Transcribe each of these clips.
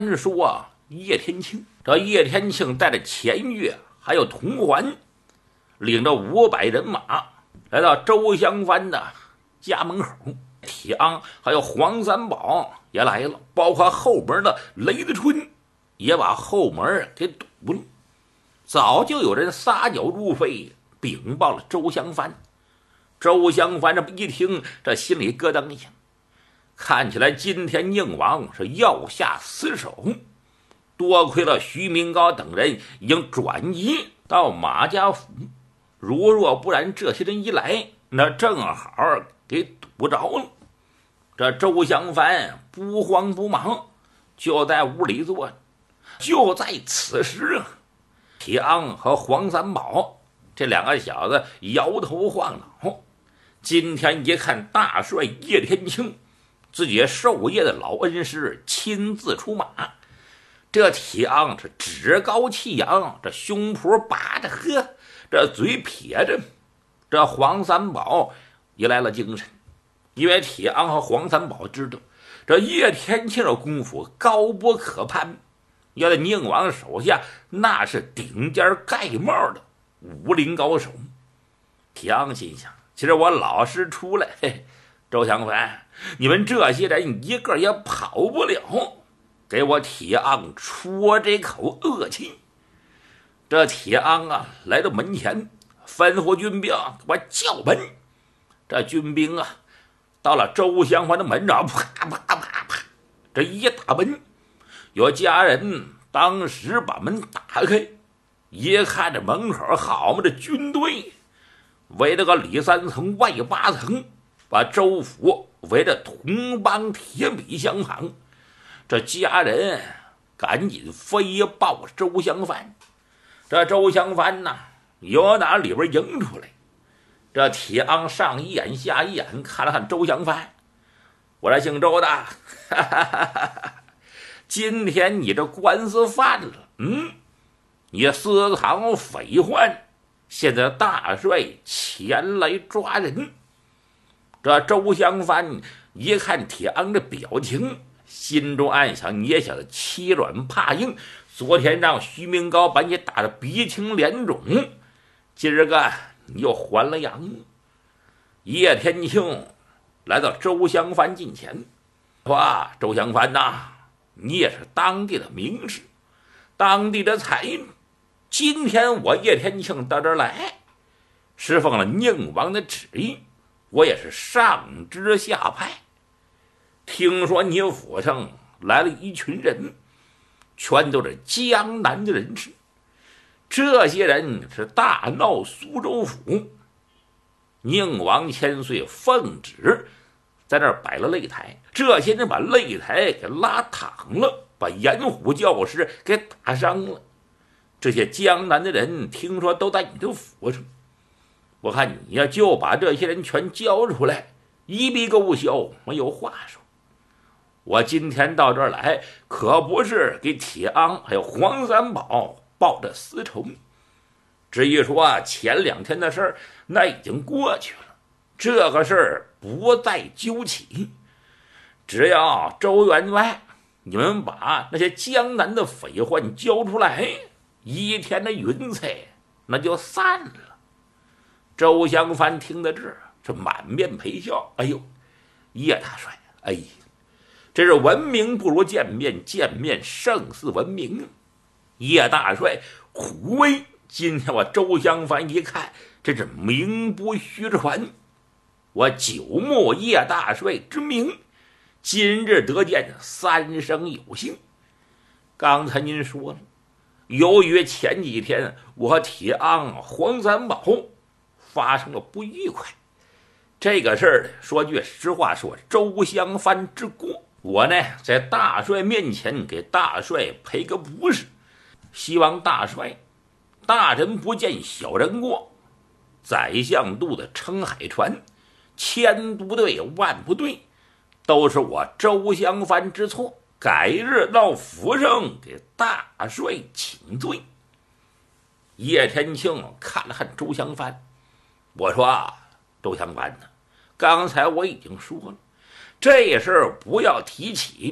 是说叶天庆，这叶天庆带着钱月还有铜环，领着500人马来到周香帆的家门口。铁昂还有黄三宝也来了，包括后门的雷子春也把后门给堵了。早就有人撒脚入肺禀报了周香帆。周香帆这一听，这心里咯噔一下，看起来今天宁王是要下死手。多亏了徐明高等人已经转移到马家府，如若不然这些人一来，那正好给堵着了。这周香帆不慌不忙，就在屋里坐着。就在此时啊，铁昂和黄三宝这2个小子摇头晃脑。今天一看大帅叶天庆，自己授业的老恩师亲自出马，这铁昂是趾高气扬，这胸脯拔着，呵，这嘴撇着。这黄三宝也来了精神，因为铁昂和黄三宝知道这叶天庆的功夫高不可攀，要在宁王手下那是顶尖盖帽的武林高手。铁昂心想，其实我老师出来，周香帆，你们这些人一个也跑不了，给我铁昂出这口恶气。这铁昂啊，来到门前，吩咐军兵给我叫门。这军兵啊，到了周香帆的门上，啪啪啪啪，这一打门，有家人当时把门打开，一看这门口好嘛，这军队围着个里3层外8层，把周府围着铜帮铁壁相旁。这家人赶紧飞报周香帆。这周香帆呐，由哪里边迎出来？这铁昂上一眼下一眼，看了看周香帆，我这姓周的，哈哈哈哈，今天你这官司犯了，你私藏匪患，现在大帅前来抓人。这周香帆一看铁昂的表情，心中暗想，你小子欺软怕硬，昨天让徐明高把你打得鼻青脸肿，今儿个你又还了阳。叶天庆来到周香帆近前，说：周香帆呐，你也是当地的名士，当地的才女，今天我叶天庆到这儿来，是奉了宁王的旨意，我也是上知下派。听说你府上来了一群人，全都是江南的人士，这些人是大闹苏州府。宁王千岁奉旨在那儿摆了擂台，这些人把擂台给拉躺了，把严虎教师给打伤了。这些江南的人听说都在你的府上，我看你呀，就把这些人全交出来，一笔勾销，没有话说。我今天到这儿来，可不是给铁昂还有黄三宝报这私仇。至于说前2天的事儿，那已经过去了，这个事儿不再揪起。只要周员外你们把那些江南的匪患交出来，1天的云彩那就散了。周香帆听到这儿，是满面陪笑。哎呦，叶大帅，哎呀，这是闻名不如见面，见面胜似闻名。叶大帅虎威，今天我周香帆一看，真是名不虚传。我久慕叶大帅之名，今日得见3生有幸。刚才您说了，由于前几天我和铁昂、黄三宝发生了不愉快，这个事儿说句实话，是我周香帆之过。我呢，在大帅面前给大帅赔个不是，希望大帅大人不见小人过，宰相肚子撑海船，千不对万不对，都是我周香帆之错，改日到府上给大帅请罪。叶天庆看了看周香帆，我说周香帆呢，刚才我已经说了，这事儿不要提起，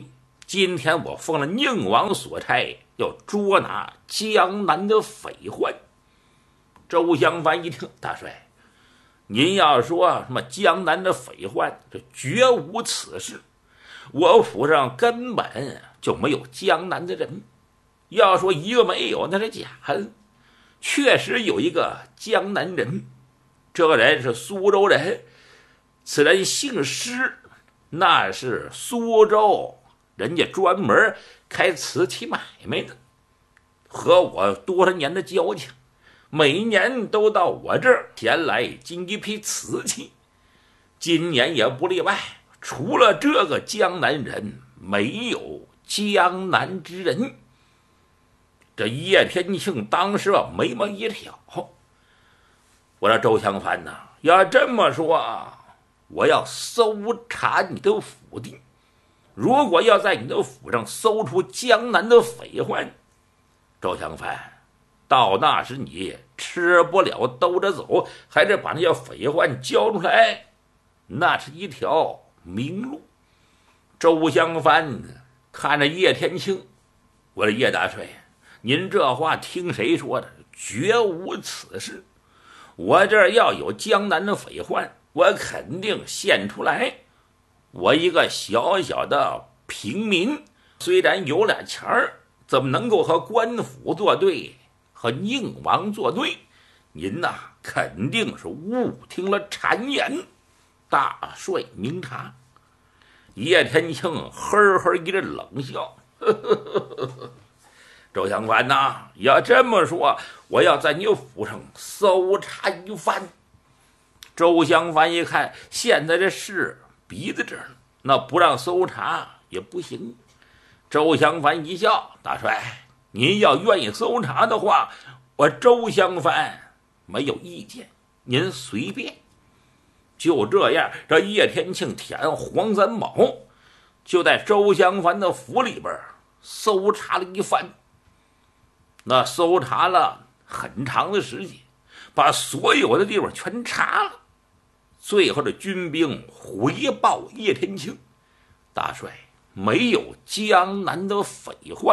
今天我奉了宁王所差，要捉拿江南的匪患。周襄藩一听，大帅，您要说什么江南的匪患，这绝无此事。我府上根本就没有江南的人，要说一个没有那是假的，确实有一个江南人，这个人是苏州人，此人姓施，那是苏州人家专门开瓷器买卖的，和我多少年的交情，每年都到我这儿前来进一批瓷器，今年也不例外。除了这个江南人，没有江南之人。这叶天庆当时眉毛一挑，我说周襄藩呐，要这么说，我要搜查你的府邸，如果要在你的府上搜出江南的匪患，周襄藩，到那时你吃不了兜着走，还是把那些匪患交出来，那是一条明路。周襄藩看着叶天庆，我说叶大帅，您这话听谁说的？绝无此事。我这儿要有江南的匪患，我肯定献出来。我一个小小的平民，虽然有俩钱儿，怎么能够和官府作对，和宁王作对？您呐，肯定是误听了谗言。大帅明察。叶天庆呵呵一阵冷笑，周襄藩呐，要这么说，我要在你府上搜查一番。周襄藩一看，现在这事逼在这儿了，那不让搜查也不行。周襄藩一笑，大帅，您要愿意搜查的话，我周襄藩没有意见，您随便。就这样，这叶天庆舔黄三宝就在周襄藩的府里边搜查了一番。那搜查了很长的时间，把所有的地方全查了。最后的军兵回报叶天庆，大帅，没有江南的匪患。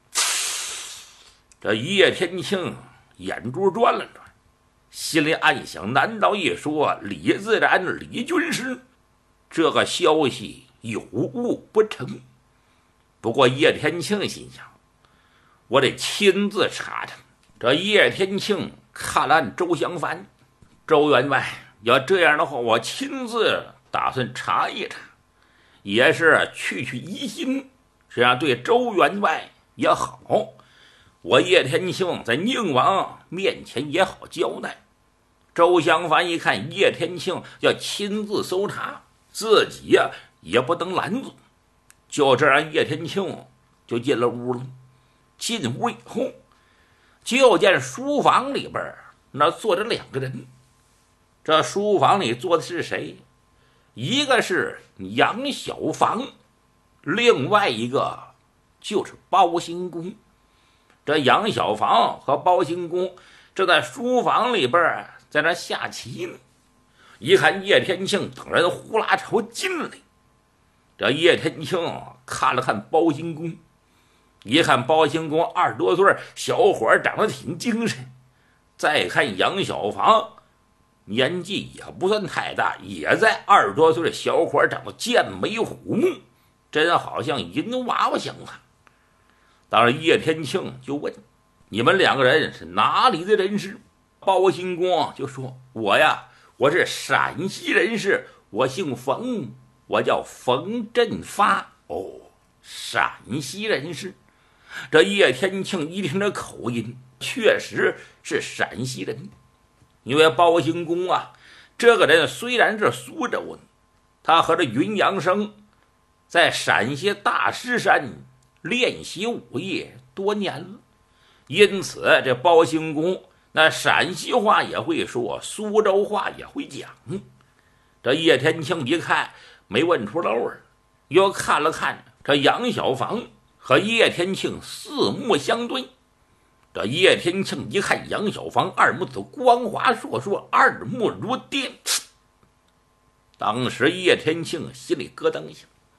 这叶天庆眼珠转了转，心里暗想，难道一说李自然李军师，这个消息有误不成？不过叶天庆心想，我得亲自查查。这叶天庆看了周襄藩，周员外，要这样的话，我亲自打算查一查，也是去疑心，这样对周员外也好，我叶天庆在宁王面前也好交代。周襄藩一看叶天庆要亲自搜查，自己呀也不能拦阻，就这样叶天庆就进了屋了。进屋以后，就见书房里边那坐着两个人。这书房里坐的是谁？一个是杨小房，另外一个就是包兴公。这杨小房和包兴公正在书房里边在那下棋呢。一看叶天庆等人呼啦朝进来，这叶天庆看了看包兴公，一看包兴公20多岁，小伙长得挺精神，再看杨小房年纪也不算太大，也在20多岁，小伙长得剑眉虎目，真好像银娃娃相仿。当然叶天庆就问，你们两个人是哪里的人士？包兴公就说，我是陕西人士，我姓冯，我叫冯振发。哦，陕西人士。这叶天庆一听这口音，确实是陕西人。因为包兴公这个人虽然是苏州人，他和这云阳生在陕西大石山练习武艺多年了，因此这包兴公那陕西话也会说，苏州话也会讲。这叶天庆一看没问出漏儿，又看了看这杨小房，和叶天庆四目相对。这叶天庆一看杨小房二目子光华硕硕，二目如电。当时叶天庆心里咯噔一下，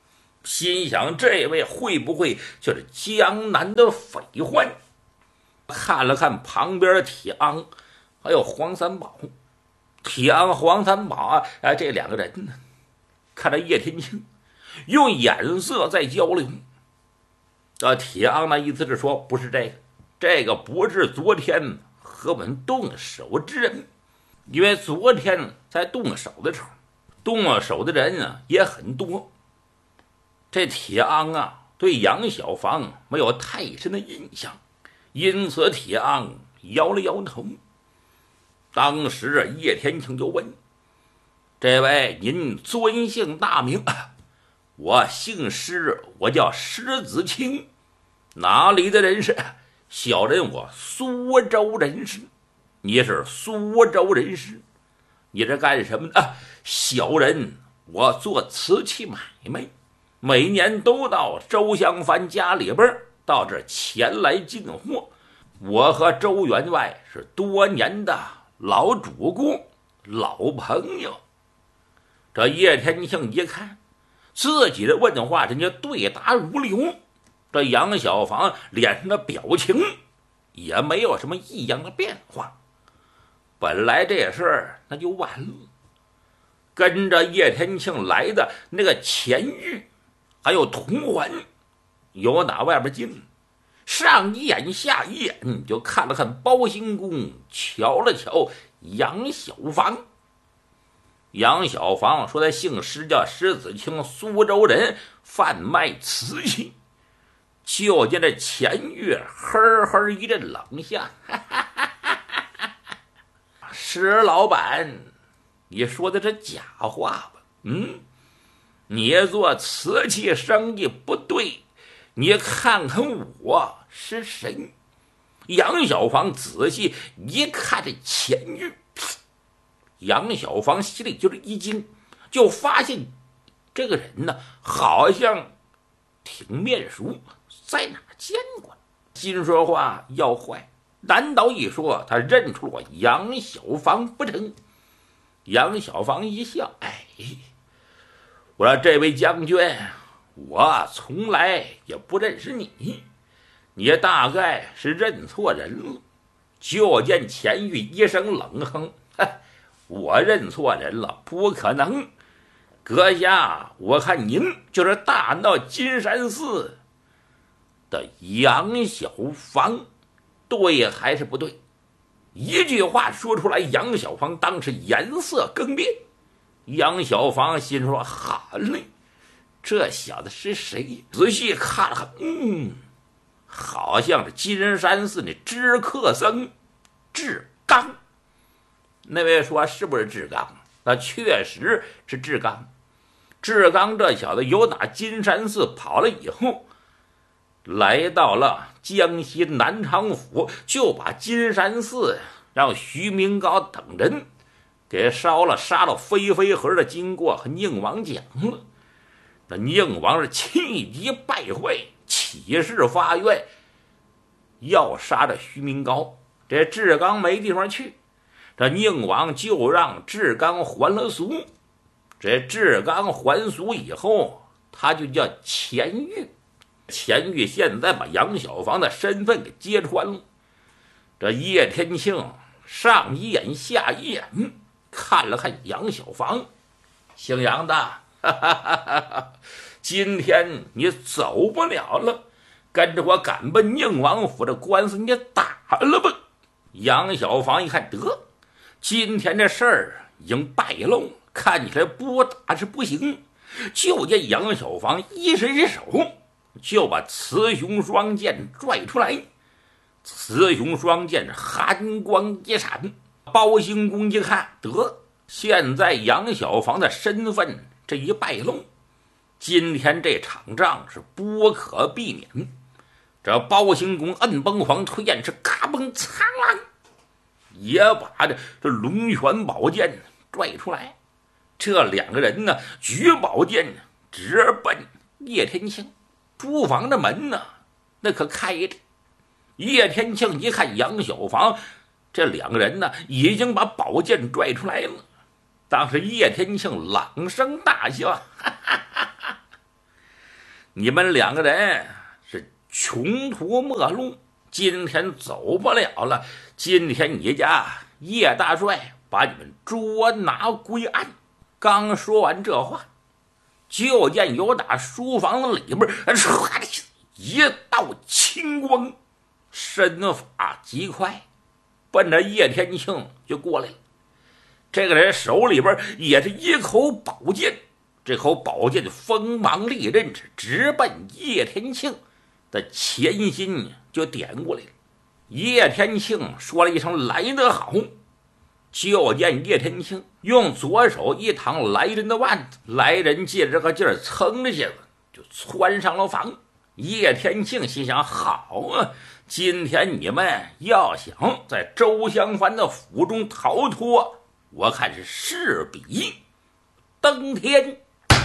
心想这位会不会就是江南的匪患？看了看旁边的铁昂还有黄三宝，铁昂黄三宝这两个人呢，看着叶天庆用眼色在交流。铁昂的意思是说，不是这个不是昨天和我们动手之人，因为昨天在动手的时候，动手的人也很多。这铁昂对杨小房没有太深的印象，因此铁昂摇了摇头。当时叶天庆就问：“这位您尊姓大名？”“我姓施，我叫施子清。”“哪里的人士？”“小人我苏州人士。”“你是苏州人士？你这干什么的？”“小人我做瓷器买卖，每年都到周香帆家里边到这前来进货。我和周员外是多年的老主顾老朋友。”这叶天庆一看自己的问话人家对答如流，这杨小房脸上的表情也没有什么异样的变化。本来这事儿那就完了，跟着叶天庆来的那个钱玉还有童环由打外边进，上一眼下一眼就看了看包兴公，瞧了瞧杨小房。杨小房说他姓施，叫施子清，苏州人，贩卖瓷器。就见这钱玉呵呵一阵冷笑：“施老板，你说的是假话吧？你做瓷器生意不对，你看看我是谁？”杨小房仔细一看这钱玉，杨小房心里就是一惊，就发现这个人呢好像挺面熟，在哪见过？心说话要坏，难道一说他认出我杨小房不成？杨小房一笑：“我说这位将军，我从来也不认识你，你大概是认错人了。”就见钱玉一声冷哼：“我认错人了？不可能！阁下，我看您就是大闹金山寺的杨小房，对还是不对？”一句话说出来，杨小房当时颜色更变。杨小房心说：“好嘞，这小子是谁？”仔细看了看，好像是金山寺那知客僧志刚。那位说是不是志刚？那确实是志刚。志刚这小子由打金山寺跑了以后，来到了江西南昌府，就把金山寺让徐明高等人给烧了，杀了飞飞盒的经过和宁王讲了。那宁王是气急败坏，起誓发愿要杀这徐明高。这志刚没地方去，这宁王就让志刚还了俗。这志刚还俗以后，他就叫钱玉。钱玉现在把杨小房的身份给揭穿了。这叶天庆上一眼下一眼看了看杨小房，姓杨的，今天你走不了了，跟着我赶奔宁王府的官司你打了吧。杨小房一看，得，今天这事儿已经败露，看起来不打是不行。就见杨小房一伸手就把雌雄双剑拽出来，雌雄双剑寒光一闪。包兴公一看，得，现在杨小房的身份这一败露，今天这场仗是不可避免。这包兴公摁崩黄推剑，是嘎嘣苍啷，也把这龙泉宝剑拽出来。这两个人呢，举宝剑直奔叶天庆。书房的门呢，那可开着。叶天庆一看杨小房，这两个人呢已经把宝剑拽出来了。当时叶天庆朗声大笑：“哈哈哈哈， 你们两个人是穷途末路，今天走不了了。今天你家叶大帅把你们捉拿归案。刚说完这话，就见有打书房里边唰一道青光，身法极快，奔着叶天庆就过来了。这个人手里边也是一口宝剑，这口宝剑锋芒利刃，直奔叶天庆的前心就点过来了。叶天庆说了一声来得好，就见叶天庆用左手一趟来人的腕子，来人借这个劲儿蹭着下子就窜上了房。叶天庆心想，好啊，今天你们要想在周香帆的府中逃脱，我看是势比登天。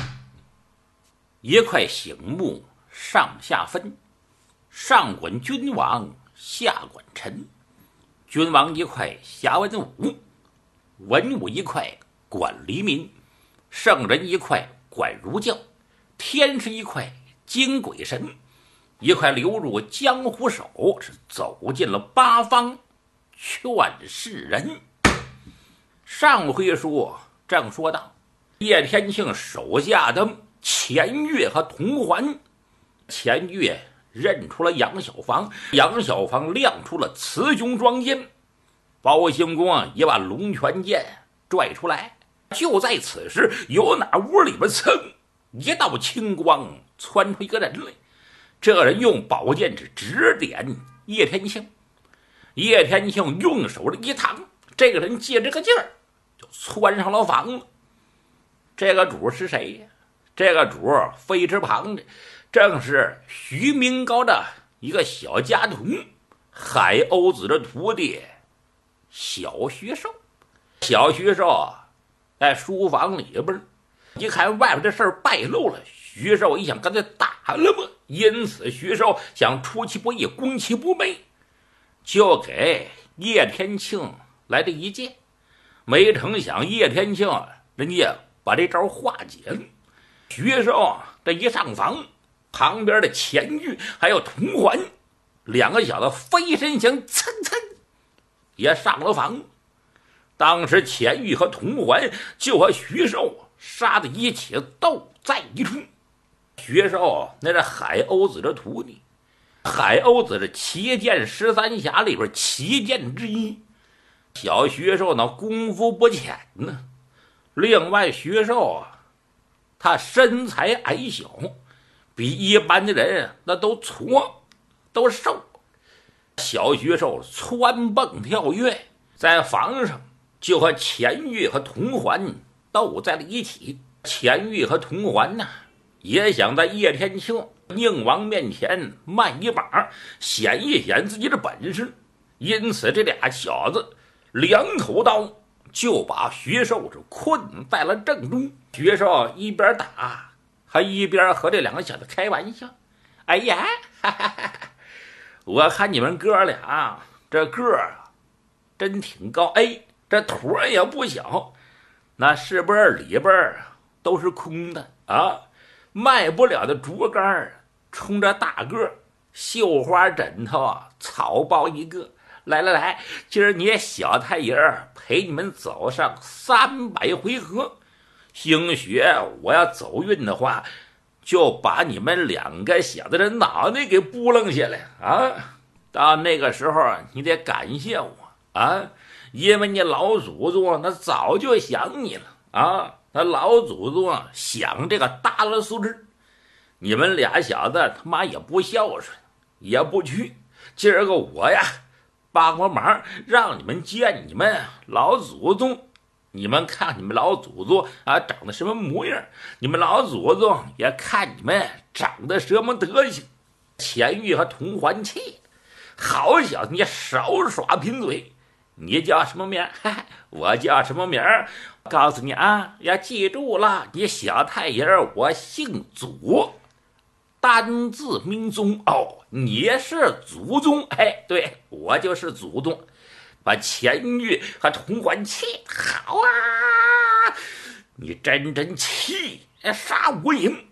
一块醒目上下分，上管君王，下管臣。君王一块辖文武，文武一块管黎民，圣人一块管儒教，天师一块经鬼神，一块流入江湖手，是走进了八方，劝世人。上回书正说到，叶天庆手下的钱月和童环，钱月认出了杨小房，杨小房亮出了雌雄双剑，包兴公也把龙泉剑拽出来。就在此时，有哪屋里边噌一道青光窜出一个人来，这个人用宝剑指点叶天庆，叶天庆用手一趟，这个人借这个劲儿就窜上了房了。这个主是谁呀？这个主飞之旁的正是徐明高的一个小家童，海鸥子的徒弟小徐寿。小徐寿在书房里边一看外边的事儿败露了，徐寿一想干脆打了吧，因此徐寿想出其不意攻其不备，就给叶天庆来了一剑。没成想叶天庆人家把这招化解了。徐寿这一上房，旁边的钱玉还有童环两个小子飞身型蹭蹭也上了房。当时钱玉和童环就和徐寿杀在一起，斗在一处。徐寿那是海鸥子的徒弟，海鸥子是七剑13侠里边7剑之一，小徐寿那功夫不浅呢。另外徐寿他身材矮小，比一般的人那都矬都瘦。小徐寿蹿蹦跳跃，在房上就和钱玉和童环斗在了一起。钱玉和童环呢，也想在叶天庆宁王面前卖一把，显一显自己的本事，因此这俩小子两口刀就把徐寿是困在了正中。徐寿一边打还一边和这两个小子开玩笑，哎呀，哈哈哈哈，我看你们哥俩这个儿真挺高，哎，这坨也不小，那是不是里边都是空的啊？卖不了的竹竿冲着大个绣花枕头草包一个，来来来，今儿你小太爷陪你们走上300回合，兴许我要走运的话，就把你们两个小子的脑袋给拨楞下来啊！到那个时候你得感谢我啊，因为你老祖宗那早就想你了啊，那老祖宗想这个大了素质，你们俩小子他妈也不孝顺，也不去，今儿个我呀帮个忙，让你们见你们老祖宗，你们看你们老祖宗长得什么模样，你们老祖宗也看你们长得什么德行。钱玉和童环气，好小子，你少耍贫嘴，你叫什么名？我叫什么名？告诉你啊，要记住了，你小太爷我姓祖，单字明宗哦，你是祖宗，哎，对，我就是祖宗。把钱玉和童环气，好啊，你真气杀无影。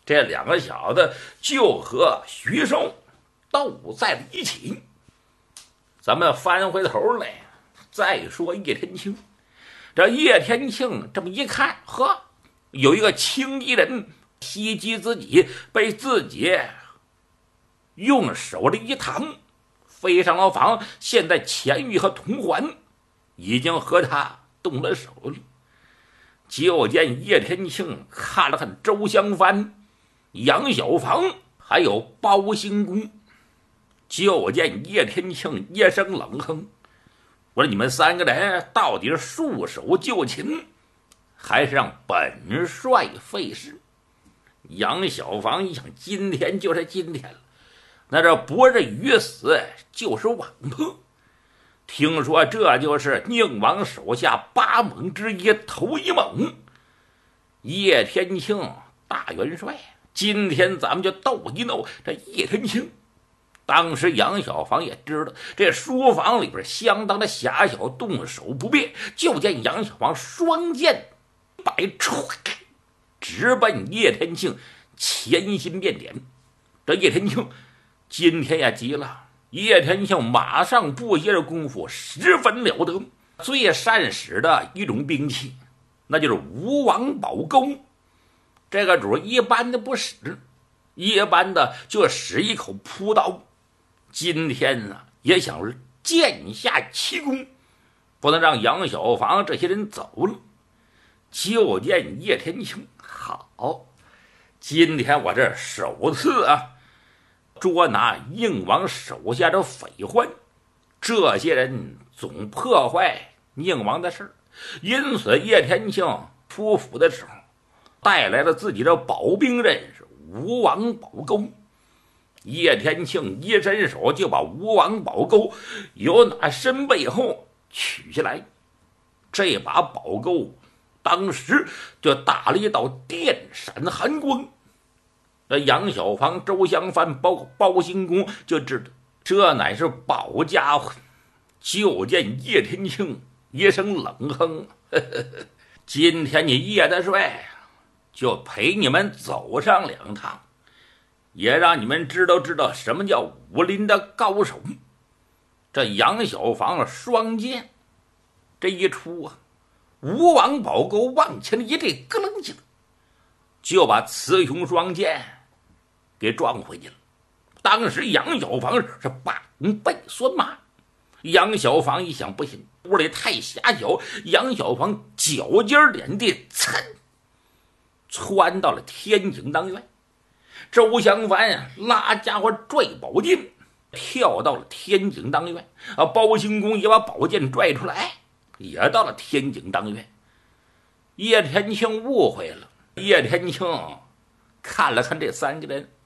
这两个小子就和徐寿斗在了一起。咱们翻回头来再说叶天庆。这叶天庆这么一看，呵，有一个青衣人袭击自己，被自己用手的一挡，飞上了房。现在钱玉和童环已经和他动了手了。就见叶天庆看了看周香帆、杨小房还有包兴公，就见叶天庆一声冷哼：“我说你们三个人到底是束手就擒，还是让本帅费事？”杨小房一想，今天就是今天了，那这不是鱼死就是网破。听说这就是宁王手下8猛之一头一猛叶天庆大元帅，今天咱们就斗一斗这叶天庆。当时杨小房也知道这书房里边相当的狭小，动手不便，就见杨小房双剑摆出，直奔叶天庆前心便点。这叶天庆今天也急了，叶天庆马上不歇的功夫十分了得，最善使的一种兵器，那就是吴王宝钩。这个主一般的不使，一般的就使一口扑刀。今天呢，也想剑下奇功，不能让杨小房这些人走了。就见叶天庆，好，今天我这首次捉拿宁王手下的匪患，这些人总破坏宁王的事，因此叶天庆出府的时候带来了自己的保兵刃是吴王宝钩。叶天庆一伸手就把吴王宝钩由那身背后取下来，这把宝钩当时就打了一道电闪寒光。那杨小房、周香帆包括包兴公就知道这乃是宝家伙。就见叶天庆一声冷哼：“呵呵，今天你叶大帅就陪你们走上2趟，也让你们知道知道什么叫武林的高手。”这杨小房双剑这一出吴王宝钩往前一坠，咯楞一就把雌雄双剑给撞回去了。当时杨小房是半背酸麻。杨小房一想，不行，屋里太狭小，杨小房脚尖点地，窜到了天井当院。周香帆拉家伙拽宝剑，跳到了天井当院。包兴公也把宝剑拽出来，也到了天井当院。叶天庆误会了，叶天庆看了看这3个人，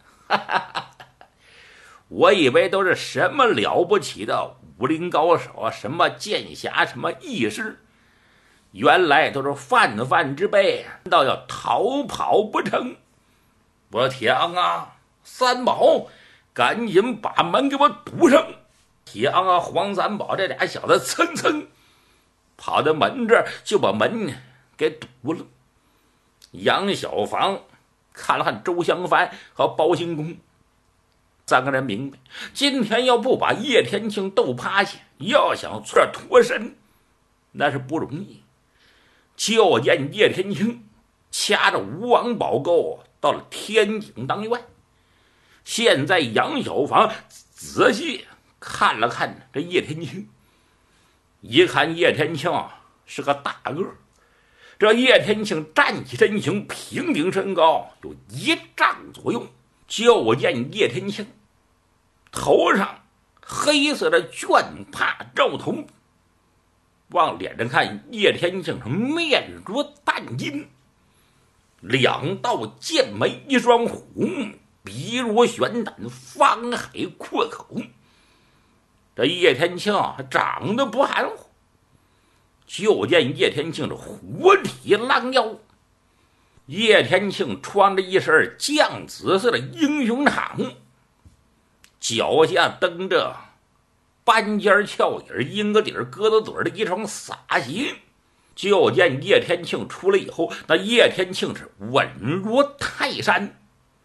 我以为都是什么了不起的武林高手，什么剑侠，什么义士，原来都是泛泛之辈，倒要逃跑不成。我说铁昂三宝赶紧把门给我堵上。铁昂黄三宝这俩小子蹭蹭跑到门这儿，就把门给堵了。杨小房看了看周香帆和包兴公3个人，明白今天要不把叶天庆斗趴下，要想脱身那是不容易。就见叶天庆掐着吴王宝钩到了天井当院。现在杨小房仔细看了看这叶天庆，一看叶天庆是个大个，这叶天庆站起身形，平顶身高有1丈左右。就见叶天庆头上黑色的绢帕罩头，往脸上看，叶天庆是面如淡金，2道剑眉，一双虎目，鼻如悬胆，方海阔口。这叶天庆长得不含糊。就见叶天庆的活体狼腰，叶天庆穿着一身绛紫色的英雄裳，脚下蹬着斑尖翘影、鹰个底儿、鸽子嘴的一双洒鞋。就见叶天庆出来以后，那叶天庆是稳如泰山，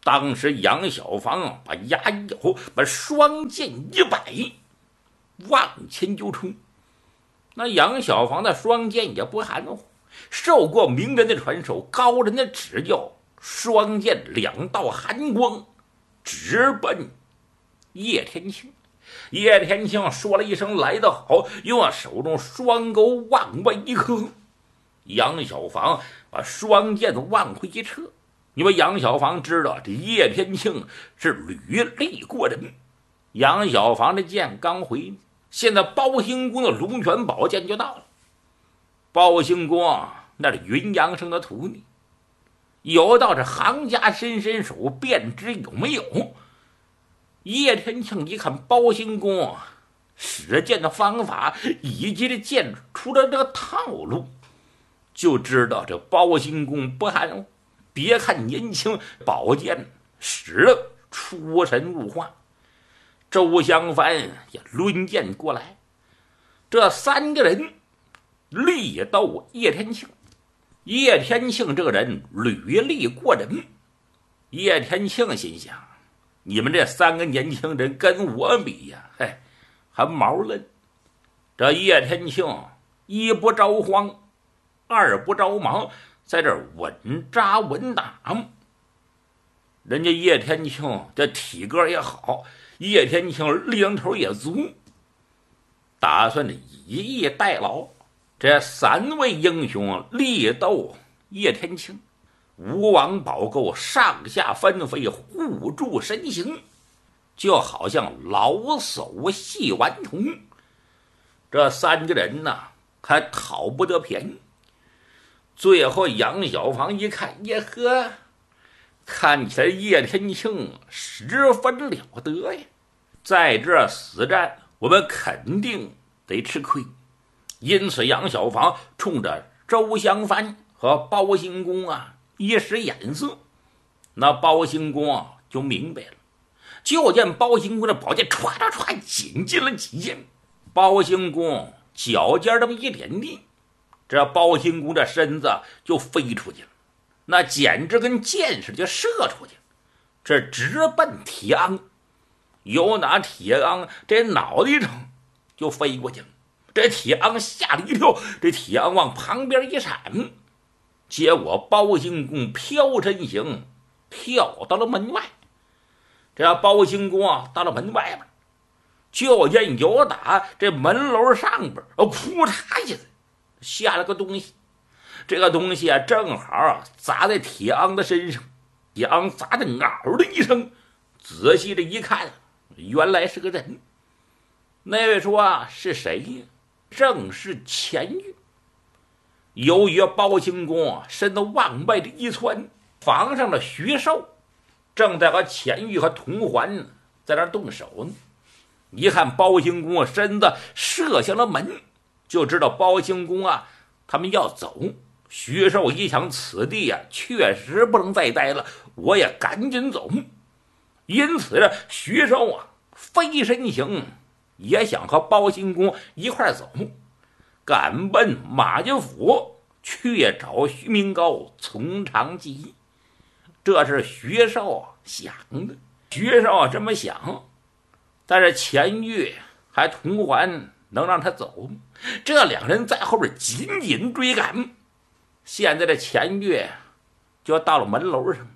当时杨小房把牙一咬，把双剑一摆，往前就冲。那杨小房的双剑也不含糊，受过名人的传授，高人的指教，双剑两道寒光直奔叶天庆。叶天庆说了一声来得好，用手中双钩往外一磕，杨小房把双剑往回一撤。因为杨小房知道这叶天庆是履历过人，杨小房的剑刚回，现在包兴公的龙泉宝剑就到了。包兴公那是云阳生的徒弟，有道这行家伸手便知有没有。叶天庆一看包兴公使剑的方法以及这剑出的这个套路，就知道这包兴公不含糊。别看年轻，宝剑使得出神入化。周襄藩也抡剑过来，这三个人力斗叶天庆。叶天庆这个人履历过人，叶天庆心想，你们这三个年轻人跟我比呀，还毛嫩。这叶天庆一不着慌，二不着忙，在这儿稳扎稳打。人家叶天庆这体格也好，叶天庆力量头也足，打算以逸待劳。这三位英雄力斗叶天庆，吴王宝构上下翻飞，互助身形，就好像老叟戏顽童。这三个人呢，还讨不得便宜。最后杨小房一看，耶呵，看起来叶天庆十分了得呀，在这死战我们肯定得吃亏。因此杨小房冲着周襄藩和包兴公一使眼色，那包兴公就明白了，就见包兴公的宝剑唰唰唰紧进了几剑，包兴公脚尖这么一点地，这包兴公的身子就飞出去了，那简直跟箭似的就射出去，这直奔铁昂。有哪铁昂这脑袋上就飞过去了，这铁昂吓了一跳，这铁昂往旁边一闪，结果包兴公飘身形跳到了门外。这包兴公到了门外边，就见有打这门楼上边哭嚓一下子下了个东西，这个东西正好砸在铁昂的身上，铁昂砸的嗷的一声，仔细的一看，原来是个人。那位说是谁呀？正是钱玉。由于包兴公身子往外的一窜，房上的徐寿正在和钱玉和童环在那动手呢。一看包兴公身子射向了门，就知道包兴公他们要走。徐寿一想，此地确实不能再待了，我也赶紧走。因此徐寿飞身行，也想和包兴公一块走，赶奔马家府去找徐明高从长计议。这是徐寿想的。徐寿这么想，但是钱玉还童环能让他走？这两人在后边紧紧追赶。现在的钱玉就到了门楼上，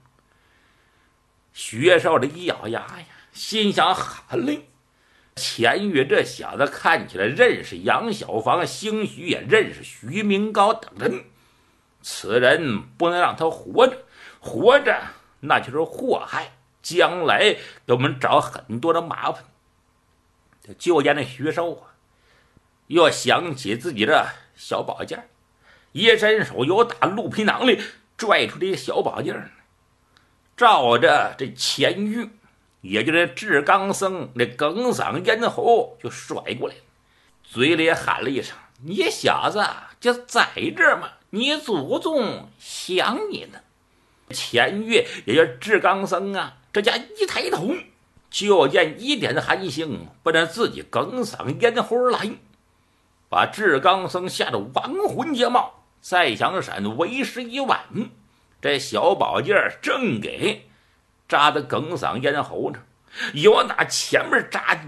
徐寿的一咬牙呀，心想喊嘞，钱玉这小子看起来认识杨小房，兴许也认识徐明高等人，此人不能让他活着，活着那就是祸害，将来给我们找很多的麻烦。就见那徐寿又想起自己的小宝剑，一伸手由打鹿皮囊里拽出这小宝剑，照着这钱玉，也就是志刚僧那哽嗓咽喉就甩过来，嘴里喊了一声：“你小子就在这吗？你祖宗想你呢。”钱玉也就是志刚僧这家一抬头，就见一点寒星奔着自己哽嗓咽喉来，把志刚僧吓得亡魂皆冒，再想闪为时已晚。这小宝剑正给扎得哽嗓咽喉着，有往打前面扎进